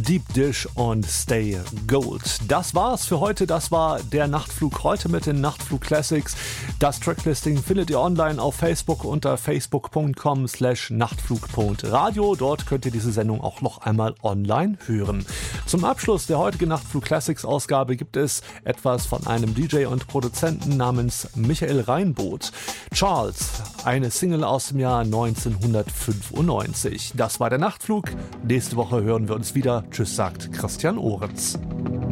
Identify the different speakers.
Speaker 1: Deep Dish und Stay Gold. Das war's für heute. Das war der Nachtflug heute mit den Nachtflug Classics. Das Tracklisting findet ihr online auf Facebook unter facebook.com/nachtflug.radio. Dort könnt ihr diese Sendung auch noch einmal online hören. Zum Abschluss der heutigen Nachtflug Classics Ausgabe gibt es etwas von einem DJ und Produzenten namens Michael Reinboth. Charles, eine Single aus dem Jahr 1995. Das war der Nachtflug. Nächste Woche hören wir uns wieder. Tschüss, sagt Christian Ohrens.